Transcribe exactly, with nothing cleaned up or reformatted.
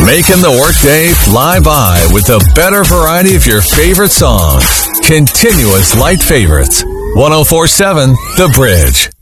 Making the workday fly by with the better variety of your favorite songs. Continuous light favorites. ten forty-seven The Bridge.